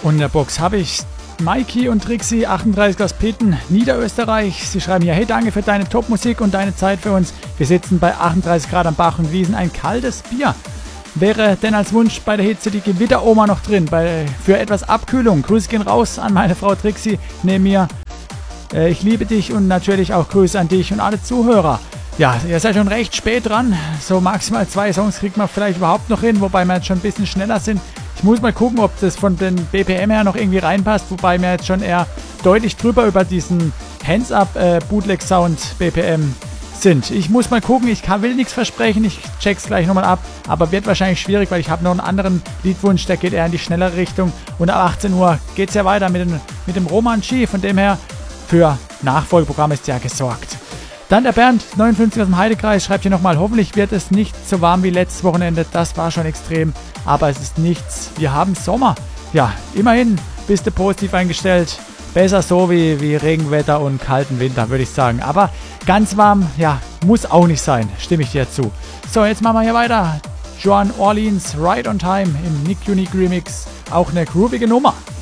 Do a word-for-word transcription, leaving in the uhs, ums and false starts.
Und in der Box habe ich Mikey und Trixie, achtunddreißig aus Pitten, Niederösterreich. Sie schreiben hier, hey, danke für deine Top-Musik und deine Zeit für uns. Wir sitzen bei achtunddreißig Grad am Bach und Wiesen. Ein kaltes Bier. Wäre denn als Wunsch bei der Hitze die Gewitteroma noch drin? Bei, für etwas Abkühlung. Grüße gehen raus an meine Frau Trixie neben mir. Äh, ich liebe dich und natürlich auch Grüße an dich und alle Zuhörer. Ja, ihr seid schon recht spät dran. So maximal zwei Songs kriegt man vielleicht überhaupt noch hin, wobei wir jetzt schon ein bisschen schneller sind. Ich muss mal gucken, ob das von den B P M her noch irgendwie reinpasst, wobei wir jetzt schon eher deutlich drüber über diesen Hands-Up-Bootleg-Sound-B P M sind. Ich muss mal gucken, ich kann, will nichts versprechen, ich check's gleich nochmal ab, aber wird wahrscheinlich schwierig, weil ich habe noch einen anderen Liedwunsch, der geht eher in die schnellere Richtung und ab achtzehn Uhr geht's ja weiter mit dem, mit dem Roman G, von dem her für Nachfolgeprogramm ist ja gesorgt. Dann der Bernd, neunundfünfzig aus dem Heidekreis, schreibt hier nochmal, hoffentlich wird es nicht so warm wie letztes Wochenende, das war schon extrem, aber es ist nichts, wir haben Sommer. Ja, immerhin bist du positiv eingestellt. Besser so wie, wie Regenwetter und kalten Winter, würde ich sagen. Aber ganz warm, ja, muss auch nicht sein, stimme ich dir zu. So, jetzt machen wir hier weiter. Joan Orleans, Right on Time im Nick Unique Remix. Auch eine groovige Nummer.